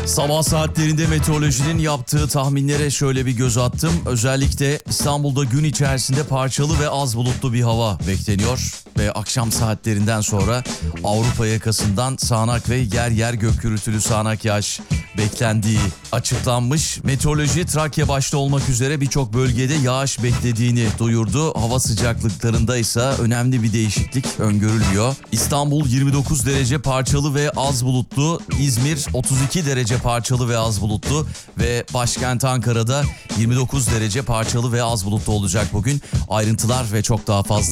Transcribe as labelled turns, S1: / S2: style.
S1: Sabah saatlerinde meteorolojinin yaptığı tahminlere şöyle bir göz attım. Özellikle İstanbul'da gün içerisinde parçalı ve az bulutlu bir hava bekleniyor. Ve akşam saatlerinden sonra Avrupa yakasından sağanak ve yer yer gök gürültülü sağanak yağış beklendiği açıklanmış. Meteoroloji Trakya başta olmak üzere birçok bölgede yağış beklediğini duyurdu. Hava sıcaklıklarında ise önemli bir değişiklik öngörülmüyor. İstanbul 29 derece parçalı ve az bulutlu, İzmir 32 derece parçalı ve az bulutlu ve başkent Ankara'da 29 derece parçalı ve az bulutlu olacak bugün. Ayrıntılar ve çok daha fazla